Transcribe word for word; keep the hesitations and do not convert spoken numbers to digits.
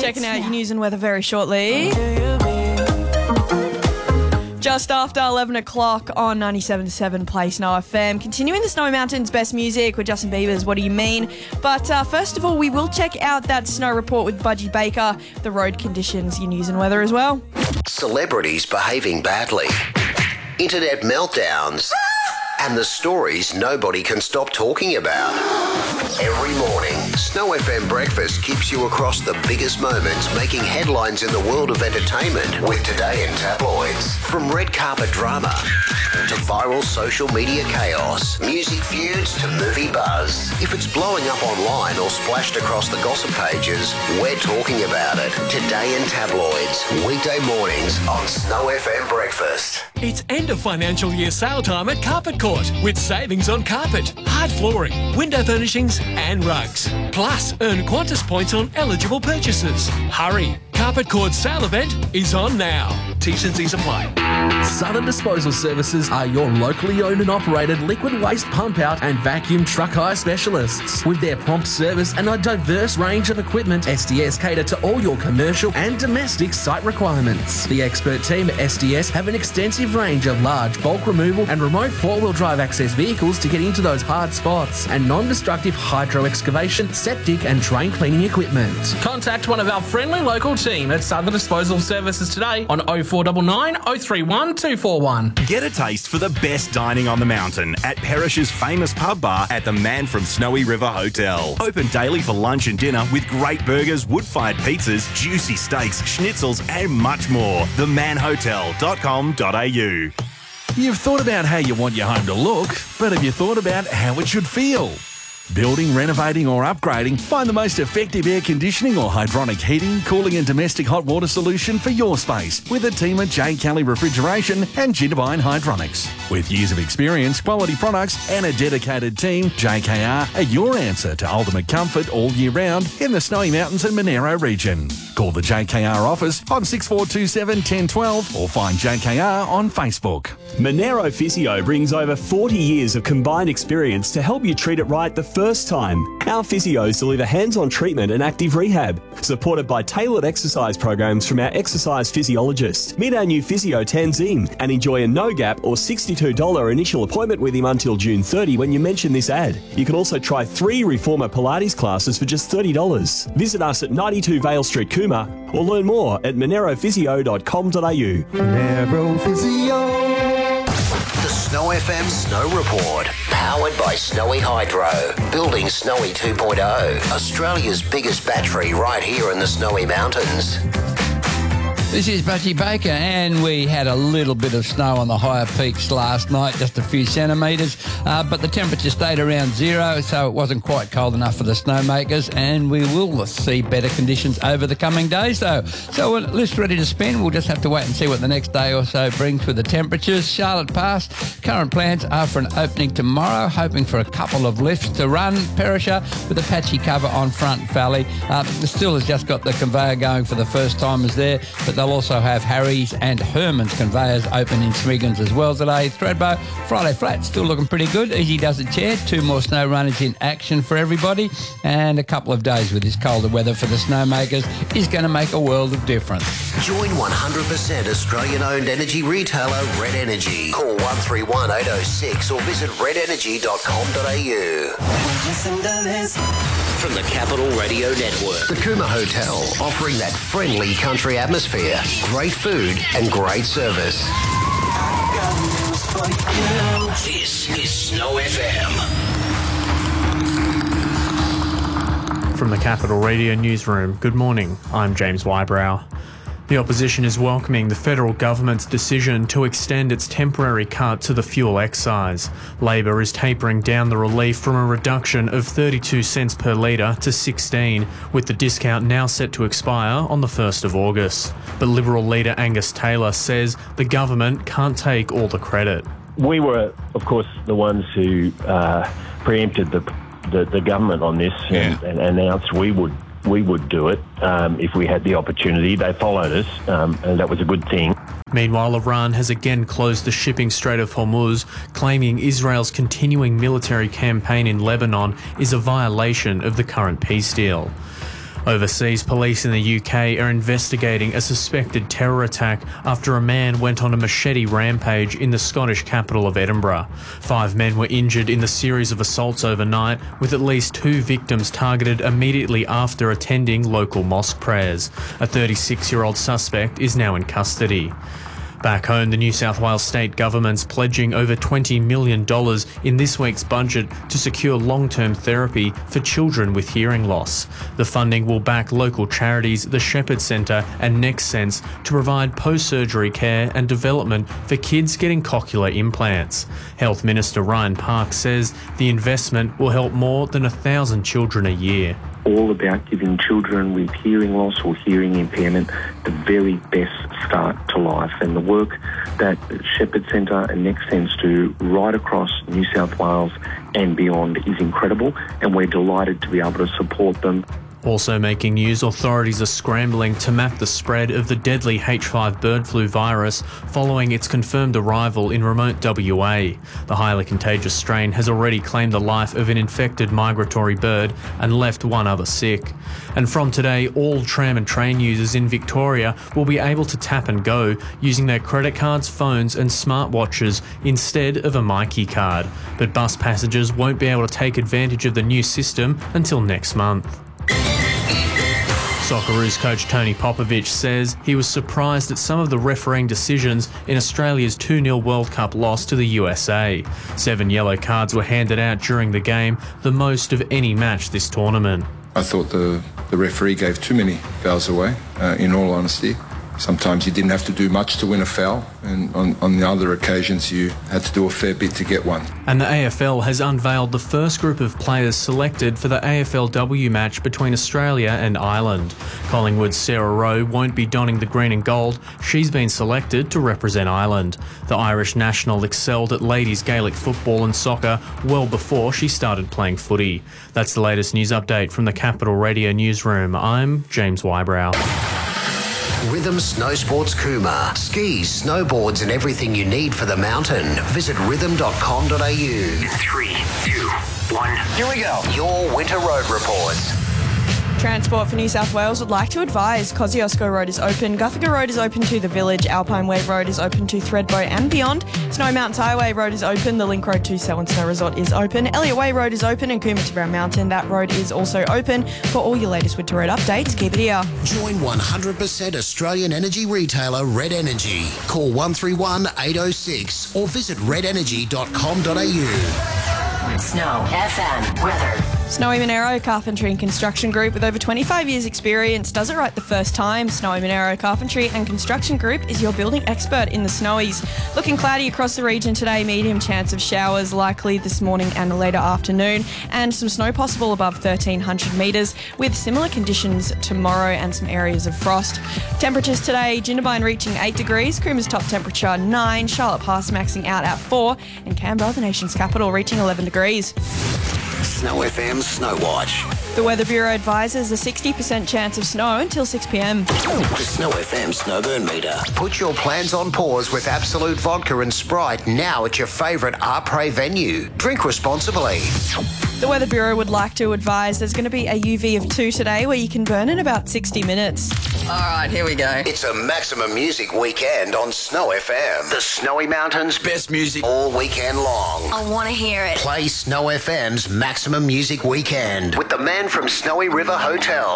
checking out your news and weather very shortly. Just after eleven o'clock on ninety-seven point seven Play Snow F M. Continuing the Snowy Mountains best music with Justin Bieber's What Do You Mean? But uh, first of all, we will check out that snow report with Budgie Baker, the road conditions, your news and weather as well. Celebrities behaving badly, internet meltdowns, and the stories nobody can stop talking about. Every morning, Snow F M Breakfast keeps you across the biggest moments making headlines in the world of entertainment with Today in Tabloids. From red carpet drama to viral social media chaos, music feuds to movie buzz. If it's blowing up online or splashed across the gossip pages, we're talking about it. Today in Tabloids, weekday mornings on Snow F M Breakfast. It's end of financial year sale time at Carpet Court with savings on carpet, hard flooring, window furnishings and rugs. Plus, earn Qantas points on eligible purchases. Hurry! Carpet Court's sale event is on now. T's and C's apply. Southern Disposal Services are your locally owned and operated liquid waste pump out and vacuum truck hire specialists. With their prompt service and a diverse range of equipment, S D S cater to all your commercial and domestic site requirements. The expert team at S D S have an extensive range of large bulk removal and remote four-wheel drive access vehicles to get into those hard spots, and non-destructive hydro excavation, septic and drain cleaning equipment. Contact one of our friendly local team at Southern Disposal Services today on oh four nine nine, oh three one, two four one. Get a taste for the best dining on the mountain at Parrish's famous pub bar at the Man from Snowy River Hotel. Open daily for lunch and dinner with great burgers, wood-fired pizzas, juicy steaks, schnitzels and much more. the man hotel dot com dot a u. You've thought about how you want your home to look, but have you thought about how it should feel? Building, renovating or upgrading, find the most effective air conditioning or hydronic heating, cooling and domestic hot water solution for your space with a team at J. Kelly Refrigeration and Jitterbine Hydronics. With years of experience, quality products and a dedicated team, J K R are your answer to ultimate comfort all year round in the Snowy Mountains and Monero region. Call the J K R office on six four two seven, one oh one two or find J K R on Facebook. Monero Physio brings over forty years of combined experience to help you treat it right the first time. Our physios deliver hands-on treatment and active rehab, supported by tailored exercise programs from our exercise physiologist. Meet our new physio Tanzim and enjoy a no-gap or sixty-two dollars initial appointment with him until June thirtieth when you mention this ad. You can also try three Reformer Pilates classes for just thirty dollars. Visit us at ninety-two Vale Street, Cooma, or learn more at monero physio dot com dot a u. Monero Physio. The Snow F M Snow Report, powered by Snowy Hydro, building Snowy two point oh, Australia's biggest battery right here in the Snowy Mountains. This is Budgie Baker, and we had a little bit of snow on the higher peaks last night, just a few centimetres, uh, but the temperature stayed around zero, so it wasn't quite cold enough for the snowmakers, and we will see better conditions over the coming days, though. So we're list ready to spin. We'll just have to wait and see what the next day or so brings with the temperatures. Charlotte Pass, current plans are for an opening tomorrow, hoping for a couple of lifts to run. Perisher with a patchy cover on Front Valley. Uh, the Still has just got the conveyor going for the first timers there, but they'll also have Harry's and Herman's conveyors open in Smiggins as well today. Thredbo, Friday Flat, still looking pretty good. Easy does it chair. Two more snow runners in action for everybody. And a couple of days with this colder weather for the snowmakers is going to make a world of difference. Join one hundred percent Australian-owned energy retailer Red Energy. Call one three one, eight oh six or visit red energy dot com dot a u. From the Capital Radio Network, the Cooma Hotel, offering that friendly country atmosphere, great food and great service. This is Snow F M. From the Capital Radio Newsroom, good morning, I'm James Wybrow. The opposition is welcoming the federal government's decision to extend its temporary cut to the fuel excise. Labor is tapering down the relief from a reduction of thirty-two cents per litre to sixteen, with the discount now set to expire on the first of August. But Liberal leader Angus Taylor says the government can't take all the credit. We were, of course, the ones who uh, preempted the, the, the government on this and, yeah. and announced we would we would do it um, if we had the opportunity. They followed us, um, and that was a good thing. Meanwhile, Iran has again closed the shipping Strait of Hormuz, claiming Israel's continuing military campaign in Lebanon is a violation of the current peace deal. Overseas, police in the U K are investigating a suspected terror attack after a man went on a machete rampage in the Scottish capital of Edinburgh. Five men were injured in the series of assaults overnight, with at least two victims targeted immediately after attending local mosque prayers. A thirty-six-year-old suspect is now in custody. Back home, the New South Wales state government's pledging over twenty million dollars in this week's budget to secure long-term therapy for children with hearing loss. The funding will back local charities, the Shepherd Centre and NextSense to provide post-surgery care and development for kids getting cochlear implants. Health Minister Ryan Park says the investment will help more than a thousand children a year. All about giving children with hearing loss or hearing impairment the very best start to life. And the work that Shepherd Centre and NextSense do right across New South Wales and beyond is incredible, and we're delighted to be able to support them. Also making news, authorities are scrambling to map the spread of the deadly H five bird flu virus following its confirmed arrival in remote W A. The highly contagious strain has already claimed the life of an infected migratory bird and left one other sick. And from today, all tram and train users in Victoria will be able to tap and go using their credit cards, phones and smartwatches instead of a MyKey card. But bus passengers won't be able to take advantage of the new system until next month. Socceroos coach Tony Popovich says he was surprised at some of the refereeing decisions in Australia's two nil World Cup loss to the U S A. Seven yellow cards were handed out during the game, the most of any match this tournament. I thought the, the referee gave too many fouls away, uh, in all honesty. Sometimes you didn't have to do much to win a foul, and on, on the other occasions you had to do a fair bit to get one. And the A F L has unveiled the first group of players selected for the A F L W match between Australia and Ireland. Collingwood's Sarah Rowe won't be donning the green and gold. She's been selected to represent Ireland. The Irish national excelled at ladies Gaelic football and soccer well before she started playing footy. That's the latest news update from the Capital Radio newsroom. I'm James Wybrow. Rhythm Snow Sports Cooma. Skis, snowboards and everything you need for the mountain. Visit rhythm dot com dot a u. Three, two, one. Here we go. Your winter road reports. Transport for New South Wales would like to advise Kosciuszko Road is open, Guthiga Road is open to the village, Alpine Wave Road is open to Threadbow and beyond, Snowy Mountains Highway Road is open, the Link Road to Selwyn Snow Resort is open, Elliott Way Road is open and Cooma to Brown Mountain, that road is also open. For all your latest winter road updates, keep it here. Join one hundred percent Australian energy retailer Red Energy. Call one three one, eight oh six or visit red energy dot com dot a u. Snow F M weather. Snowy Monero Carpentry and Construction Group, with over twenty-five years experience, does it right the first time. Snowy Monero Carpentry and Construction Group is your building expert in the Snowies. Looking cloudy across the region today, medium chance of showers likely this morning and later afternoon, and some snow possible above thirteen hundred metres, with similar conditions tomorrow and some areas of frost. Temperatures today, Jindabyne reaching eight degrees, Cooma's top temperature nine, Charlotte Pass maxing out at four, and Canberra, the nation's capital, reaching eleven degrees. Snow F M Snow Watch. The Weather Bureau advises a sixty percent chance of snow until six p m. The Snow F M Snowburn Meter. Put your plans on pause with Absolute Vodka and Sprite now at your favourite Après venue. Drink responsibly. The Weather Bureau would like to advise there's going to be a U V of two today where you can burn in about sixty minutes. All right, here we go. It's a maximum music weekend on Snow F M. The Snowy Mountains' best music all weekend long. I want to hear it. Play Snow F M's Maximum Music Weekend with the man from Snowy River Hotel.